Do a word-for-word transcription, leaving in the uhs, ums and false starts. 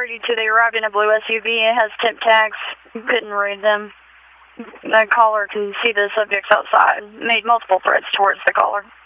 alerted you to they arrived in a blue S U V. It has temp tags. You couldn't read them. The caller can see the subjects outside. Made multiple threats towards the caller.